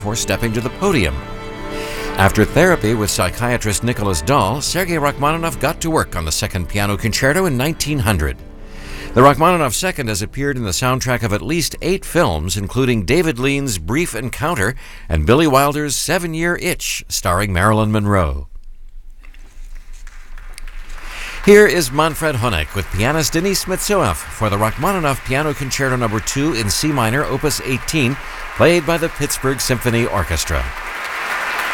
before stepping to the podium. After therapy with psychiatrist Nicholas Dahl, Sergei Rachmaninoff got to work on the Second Piano Concerto in 1900. The Rachmaninoff Second has appeared in the soundtrack of at least 8 films, including David Lean's Brief Encounter and Billy Wilder's 7-Year Itch, starring Marilyn Monroe. Here is Manfred Honeck with pianist Denis Metsouaf for the Rachmaninoff Piano Concerto No. 2 in C minor, Opus 18, played by the Pittsburgh Symphony Orchestra.